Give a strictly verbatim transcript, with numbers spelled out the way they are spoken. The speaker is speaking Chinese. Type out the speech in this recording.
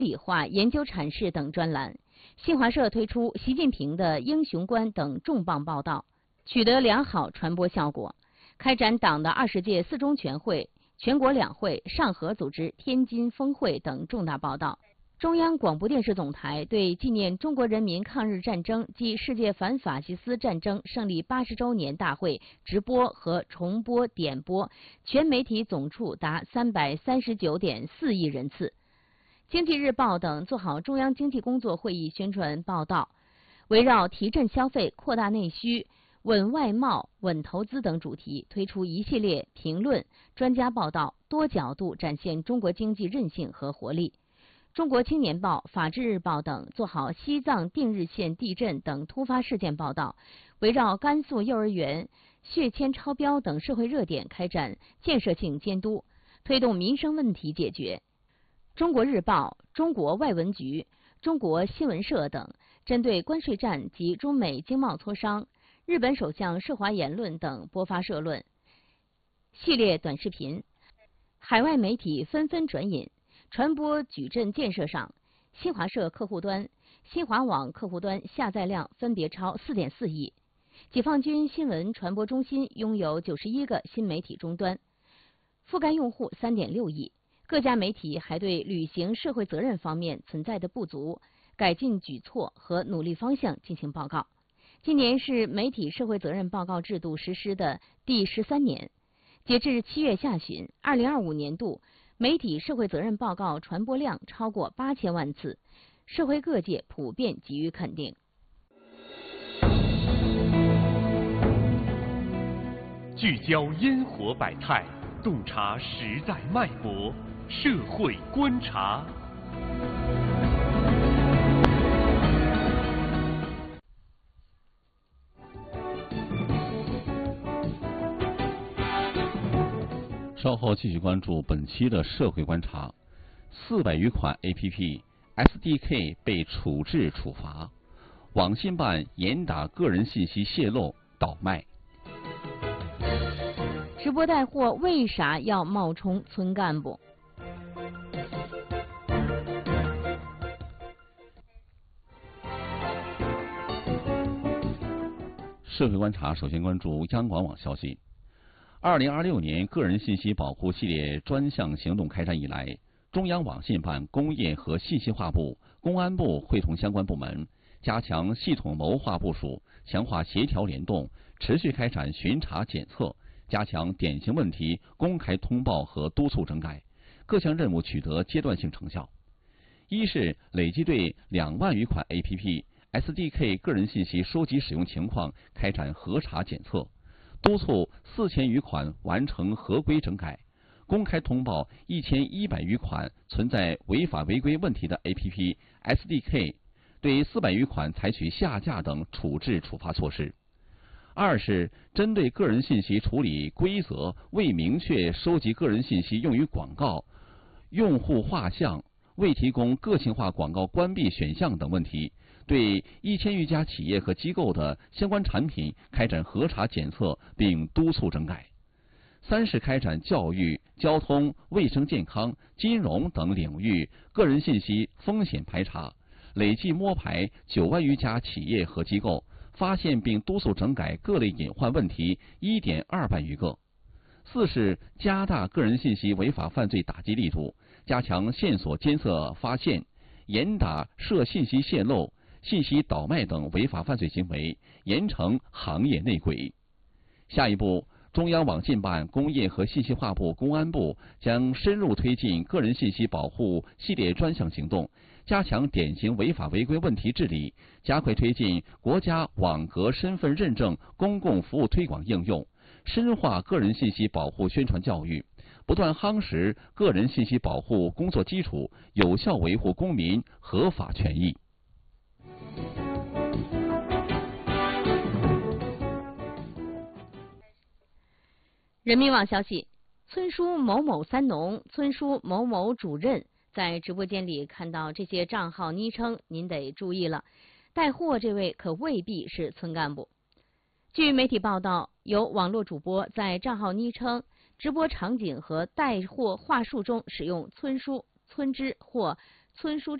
理化研究阐释等专栏。新华社推出习近平的英雄观等重磅报道，取得良好传播效果。开展党的二十届四中全会、全国两会、上合组织天津峰会等重大报道。中央广播电视总台对纪念中国人民抗日战争暨世界反法西斯战争胜利八十周年大会直播和重播点播，全媒体总处达三百三十九点四亿人次。经济日报等做好中央经济工作会议宣传报道，围绕提振消费、扩大内需、稳外贸、稳投资等主题，推出一系列评论、专家报道，多角度展现中国经济韧性和活力。中国青年报、法制日报等做好西藏定日县地震等突发事件报道，围绕甘肃幼儿园血铅超标等社会热点开展建设性监督，推动民生问题解决。中国日报、中国外文局、中国新闻社等针对关税战及中美经贸磋商、日本首相涉华言论等播发社论、系列短视频，海外媒体纷纷转引。传播矩阵建设上，新华社客户端、新华网客户端下载量分别超 四点四亿。解放军新闻传播中心拥有九十一个新媒体终端，覆盖用户 三点六亿。各家媒体还对履行社会责任方面存在的不足、改进举措和努力方向进行报告。今年是媒体社会责任报告制度实施的第十三年，截至七月下旬，二零二五年度媒体社会责任报告传播量超过八千万次，社会各界普遍给予肯定。 聚焦烟火百态，洞察时代脉搏，社会观察。 稍后继续关注本期的社会观察。四百余款 A P P S D K 被处置处罚，网信办严打个人信息泄露倒卖。 直播带货为啥要冒充村干部？ 社会观察首先关注央广网消息。二零二六年个人信息保护系列专项行动开展以来，中央网信办、工业和信息化部、公安部会同相关部门，加强系统谋划部署，强化协调联动，持续开展巡查检测，加强典型问题公开通报和督促整改，各项任务取得阶段性成效。一是累计对两万余款 A P P、S D K 个人信息收集使用情况开展核查检测，督促四千余款完成合规整改，公开通报一千一百余款存在违法违规问题的 A P P、S D K， 对四百余款采取下架等处置处罚措施。二是针对个人信息处理规则未明确收集个人信息用于广告、用户画像、未提供个性化广告关闭选项等问题，对一千余家企业和机构的相关产品开展核查检测并督促整改。三是开展教育、交通、卫生健康、金融等领域个人信息风险排查，累计摸排九万余家企业和机构，发现并督促整改各类隐患问题一点二万余个。四是加大个人信息违法犯罪打击力度，加强线索监测发现，严打涉信息泄露、信息倒卖等违法犯罪行为，严惩行业内鬼。下一步，中央网信办、工业和信息化部、公安部将深入推进个人信息保护系列专项行动，加强典型违法违规问题治理，加快推进国家网格身份认证公共服务推广应用，深化个人信息保护宣传教育，不断夯实个人信息保护工作基础，有效维护公民合法权益。 人民网消息，村书某某三农、村书某某主任在直播间里看到这些账号昵称，您得注意了，带货这位可未必是村干部。据媒体报道，有网络主播在账号昵称、直播场景和带货话术中使用村书、村支或村书